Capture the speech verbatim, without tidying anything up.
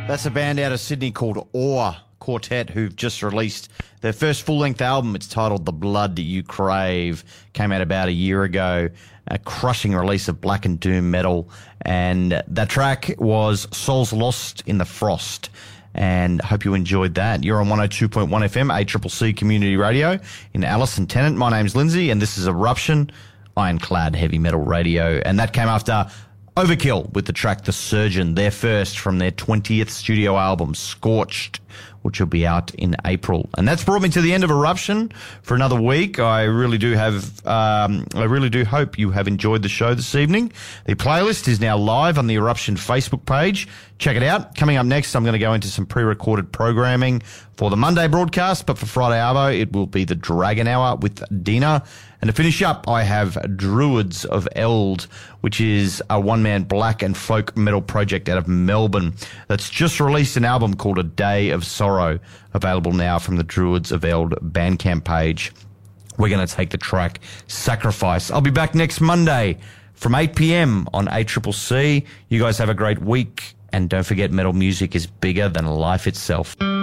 That's a band out of Sydney called Awe Quartet, who've just released their first full-length album. It's titled The Blood You Crave. Came out about a year ago. A crushing release of black and doom metal. And that track was Souls Lost in the Frost. And I hope you enjoyed that. You're on one oh two point one F M, A C C C Community Radio in Alice and Tennant. My name's Lindsay, and this is Eruption, Ironclad Heavy Metal Radio. And that came after Overkill with the track The Surgeon, their first from their twentieth studio album, Scorched, which will be out in April. And that's brought me to the end of Eruption for another week. I really do have, um, I really do hope you have enjoyed the show this evening. The playlist is now live on the Eruption Facebook page. Check it out. Coming up next, I'm going to go into some pre-recorded programming for the Monday broadcast, but for Friday Arvo, it will be the Dragon Hour with Dina. And to finish up, I have Druids of Eld, which is a one-man black and folk metal project out of Melbourne that's just released an album called A Day of Sorrow, available now from the Druids of Eld Bandcamp page. We're going to take the track Sacrifice. I'll be back next Monday from eight p.m. on A C C C. You guys have a great week, and don't forget, metal music is bigger than life itself.